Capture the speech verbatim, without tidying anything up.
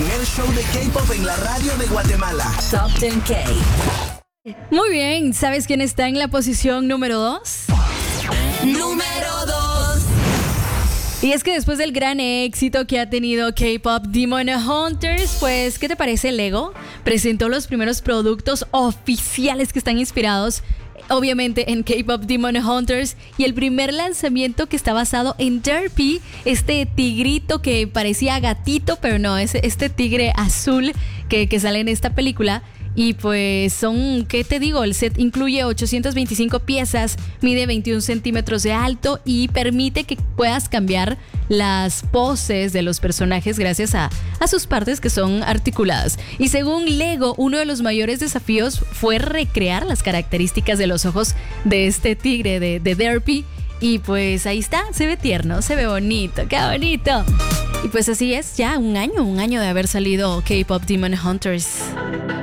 primer show de K-pop en la radio de Guatemala. Top diez K. Muy bien, ¿sabes quién está en la posición número dos? Número dos. Y es que después del gran éxito que ha tenido K-pop Demon Hunters, pues, ¿qué te parece? Lego presentó los primeros productos oficiales que están inspirados, obviamente, en K-pop Demon Hunters, y el primer lanzamiento que está basado en Derpy, este tigrito que parecía gatito, pero no, es este tigre azul que, que sale en esta película. Y pues son, ¿qué te digo? El set incluye ochocientas veinticinco piezas, mide veintiún centímetros de alto y permite que puedas cambiar las poses de los personajes gracias a, a sus partes que son articuladas. Y según Lego, uno de los mayores desafíos fue recrear las características de los ojos de este tigre de, de Derpy. Y pues ahí está, se ve tierno, se ve bonito, qué bonito. Y pues así es, ya un año, un año de haber salido K-pop Demon Hunters.